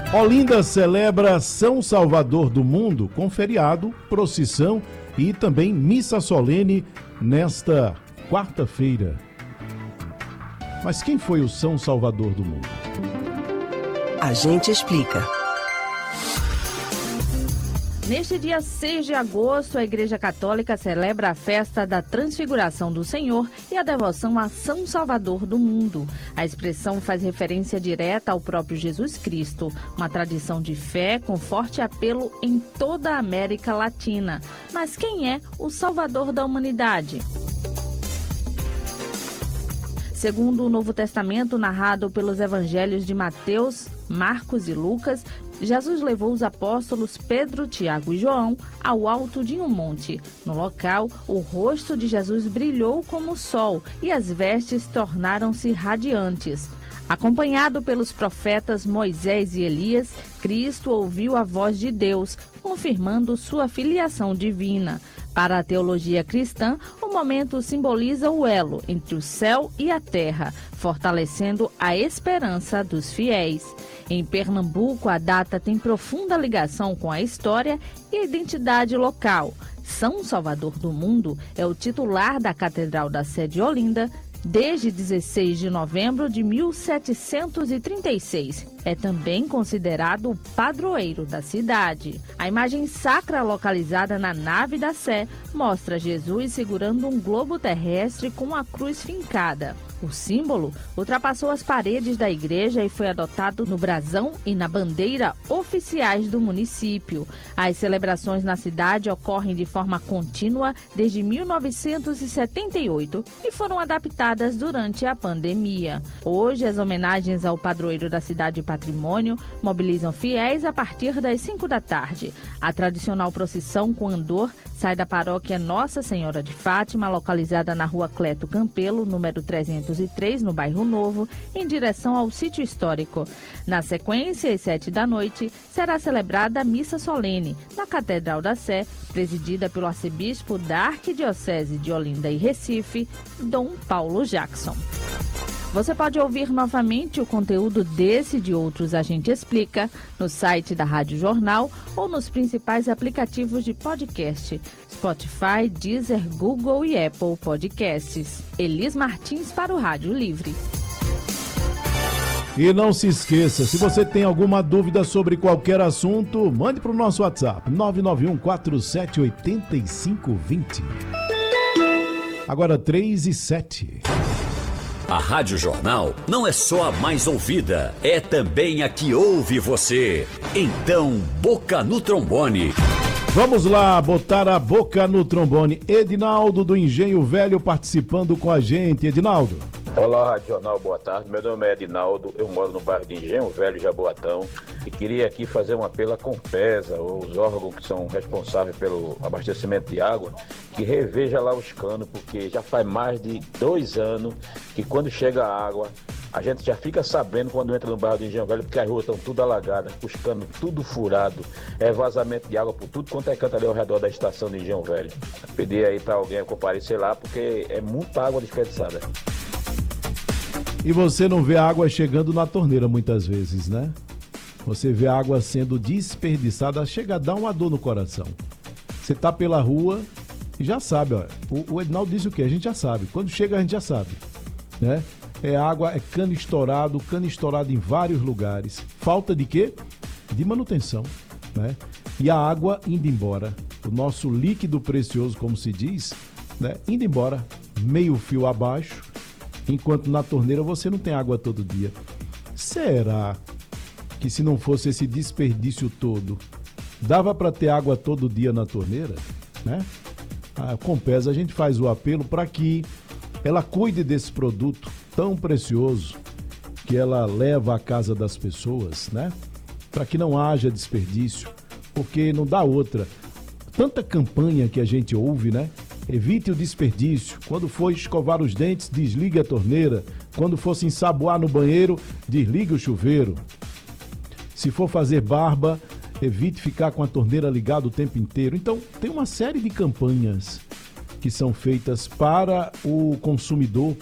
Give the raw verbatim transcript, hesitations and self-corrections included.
Olinda celebra São Salvador do Mundo com feriado, procissão e também missa solene nesta quarta-feira. Mas quem foi o São Salvador do Mundo? A gente explica. Neste dia seis de agosto, a Igreja Católica celebra a festa da Transfiguração do Senhor e a devoção a São Salvador do Mundo. A expressão faz referência direta ao próprio Jesus Cristo, uma tradição de fé com forte apelo em toda a América Latina. Mas quem é o Salvador da humanidade? Segundo o Novo Testamento, narrado pelos evangelhos de Mateus, Marcos e Lucas, Jesus levou os apóstolos Pedro, Tiago e João ao alto de um monte. No local, o rosto de Jesus brilhou como o sol e as vestes tornaram-se radiantes. Acompanhado pelos profetas Moisés e Elias, Cristo ouviu a voz de Deus, confirmando sua filiação divina. Para a teologia cristã, o momento simboliza o elo entre o céu e a terra, fortalecendo a esperança dos fiéis. Em Pernambuco, a data tem profunda ligação com a história e a identidade local. São Salvador do Mundo é o titular da Catedral da Sé de Olinda desde dezesseis de novembro de mil setecentos e trinta e seis. É também considerado o padroeiro da cidade. A imagem sacra localizada na nave da Sé mostra Jesus segurando um globo terrestre com a cruz fincada. O símbolo ultrapassou as paredes da igreja e foi adotado no brasão e na bandeira oficiais do município. As celebrações na cidade ocorrem de forma contínua desde mil novecentos e setenta e oito e foram adaptadas durante a pandemia. Hoje, as homenagens ao padroeiro da cidade e patrimônio mobilizam fiéis a partir das cinco da tarde. A tradicional procissão com andor sai da paróquia Nossa Senhora de Fátima, localizada na rua Cleto Campelo, número trezentos e três, no Bairro Novo, em direção ao sítio histórico. Na sequência, às sete da noite, será celebrada a missa solene na Catedral da Sé, presidida pelo arcebispo da Arquidiocese de Olinda e Recife, Dom Paulo Jackson. Você pode ouvir novamente o conteúdo desse e de outros A Gente Explica no site da Rádio Jornal ou nos principais aplicativos de podcast, Spotify, Deezer, Google e Apple Podcasts. Elis Martins para o Rádio Livre. E não se esqueça, se você tem alguma dúvida sobre qualquer assunto, mande para o nosso WhatsApp, nove nove um quatro sete oito cinco dois zero. Agora três e sete. A Rádio Jornal não é só a mais ouvida, é também a que ouve você. Então, boca no trombone. Vamos lá, botar a boca no trombone. Edinaldo do Engenho Velho participando com a gente. Edinaldo. Olá, Rádio Jornal, boa tarde. Meu nome é Edinaldo, eu moro no bairro de Engenho Velho, Jaboatão, e queria aqui fazer um apelo à Compesa, os órgãos que são responsáveis pelo abastecimento de água, que reveja lá os canos, porque já faz mais de dois anos que quando chega a água, a gente já fica sabendo quando entra no bairro de Engenho Velho, porque as ruas estão tudo alagadas, os canos tudo furados, é vazamento de água por tudo quanto é canto ali ao redor da estação de Engenho Velho. Pedir aí para alguém comparecer lá, porque é muita água desperdiçada. E você não vê a água chegando na torneira muitas vezes, né? Você vê a água sendo desperdiçada, chega a dar uma dor no coração. Você tá pela rua e já sabe, ó. O, o Edinaldo disse o quê? A gente já sabe. Quando chega a gente já sabe, né? É água, é cano estourado, cano estourado em vários lugares. Falta de quê? De manutenção, né? E a água indo embora. O nosso líquido precioso, como se diz, né? Indo embora, meio fio abaixo, enquanto na torneira você não tem água todo dia. Será que se não fosse esse desperdício todo, dava para ter água todo dia na torneira, né? A Compesa, a gente faz o apelo para que ela cuide desse produto tão precioso que ela leva à casa das pessoas, né? Para que não haja desperdício, porque não dá outra. Tanta campanha que a gente ouve, né? Evite o desperdício. Quando for escovar os dentes, desligue a torneira. Quando for se ensaboar no banheiro, desligue o chuveiro. Se for fazer barba, evite ficar com a torneira ligada o tempo inteiro. Então, tem uma série de campanhas que são feitas para o consumidor